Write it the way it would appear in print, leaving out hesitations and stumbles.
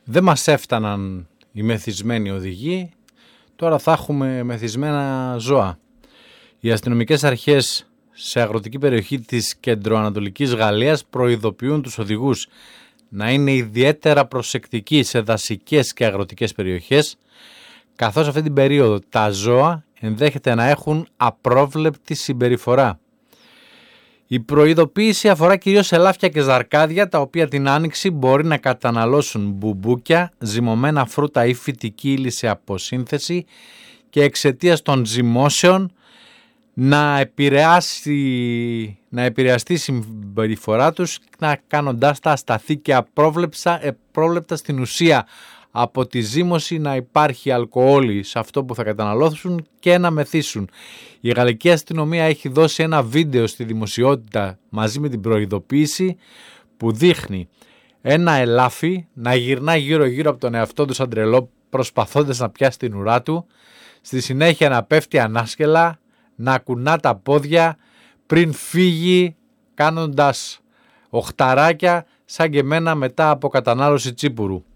Δεν μας έφταναν οι μεθυσμένοι οδηγοί, τώρα θα έχουμε μεθυσμένα ζώα. Οι αστυνομικές αρχές σε αγροτική περιοχή της κεντροανατολικής Γαλλίας προειδοποιούν τους οδηγούς να είναι ιδιαίτερα προσεκτικοί σε δασικές και αγροτικές περιοχές, καθώς αυτή την περίοδο τα ζώα ενδέχεται να έχουν απρόβλεπτη συμπεριφορά. Η προειδοποίηση αφορά κυρίως ελάφια και ζαρκάδια, τα οποία την άνοιξη μπορεί να καταναλώσουν μπουμπούκια, ζυμωμένα φρούτα ή φυτική ύλη σε αποσύνθεση και εξαιτίας των ζυμώσεων να επηρεαστεί η συμπεριφορά τους, κάνοντάς τα ασταθή και απρόβλεπτα στην ουσία από τη ζύμωση να υπάρχει αλκοόλη σε αυτό που θα καταναλώσουν και να μεθύσουν. Η γαλλική αστυνομία έχει δώσει ένα βίντεο στη δημοσιότητα μαζί με την προειδοποίηση που δείχνει ένα ελάφι να γυρνά γύρω-γύρω από τον εαυτό του σαν τρελό προσπαθώντας να πιάσει την ουρά του, στη συνέχεια να πέφτει ανάσκελα, να κουνά τα πόδια πριν φύγει κάνοντας οχταράκια σαν και εμένα μετά από κατανάλωση τσίπουρου.